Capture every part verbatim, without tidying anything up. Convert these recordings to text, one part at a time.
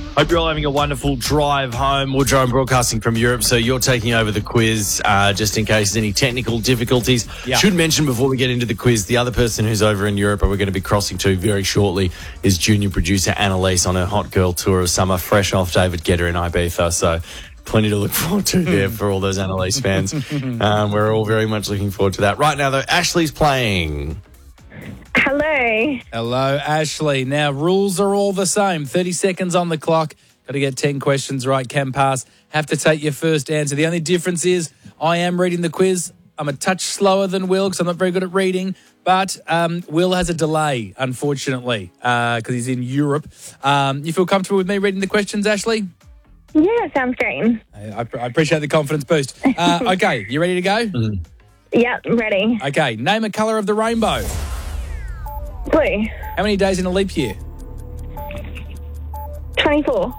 Hope you're all having a wonderful drive home. We're drone broadcasting from Europe, so you're taking over the quiz uh, just in case there's any technical difficulties. Yeah. Should mention before we get into the quiz, the other person who's over in Europe, and we're going to be crossing to very shortly, is junior producer Annalise on her hot girl tour of summer, fresh off David Guetta in Ibiza. So plenty to look forward to there for all those Annalise fans. Um, we're all very much looking forward to that. Right now, though, Ashley's playing. Hello. Hello, Ashley. Now, rules are all the same. thirty seconds on the clock. Got to get ten questions right. Can pass. Have to take your first answer. The only difference is I am reading the quiz. I'm a touch slower than Will because I'm not very good at reading. But um, Will has a delay, unfortunately, because uh, he's in Europe. Um, you feel comfortable with me reading the questions, Ashley? Yeah, sounds great. I, I appreciate the confidence boost. Uh, okay, you ready to go? Mm. Yep, ready. Okay, name a colour of the rainbow. Blue. How many days in a leap year? twenty-four.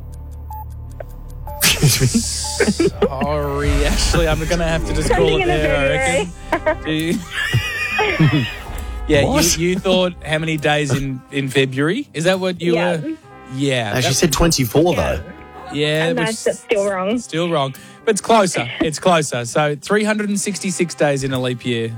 Sorry, Ashley, I'm going to have to just call Something it in a there, I reckon. Do you- yeah, you, What? you thought how many days in, in February? Is that what you Yeah. were? Yeah. No, she that- said twenty-four, Yeah. though. yeah, And which- that's that's still wrong. still wrong. But it's closer. It's closer. So three hundred sixty-six days in a leap year.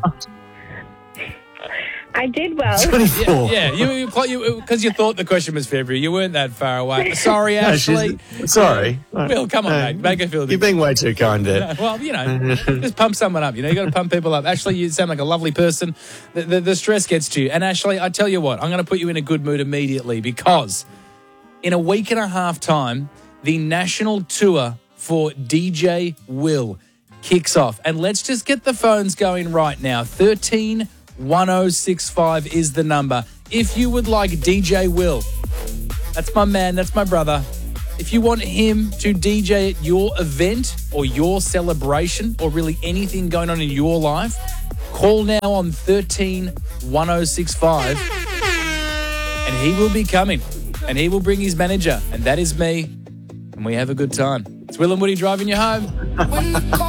I did well. twenty-four. Yeah, you because you, because you thought the question was February. You weren't that far away. Sorry, No, she's- Ashley. sorry. Will, come on, No, mate. Make her feel a You're bit. being way too kind there. Well, you know, just pump someone up. You know, you got to pump people up. Ashley, you sound like a lovely person. The, the, the stress gets to you. And Ashley, I tell you what, I'm going to put you in a good mood immediately because in a week and a half time, the national tour for D J Will kicks off. And let's just get the phones going right now. thirteen one oh six five is the number. If you would like D J Will, that's my man, that's my brother. If you want him to D J at your event or your celebration or really anything going on in your life, call now on thirteen one oh six five and he will be coming and he will bring his manager, and that is me, and we have a good time. It's Will and Woody driving you home.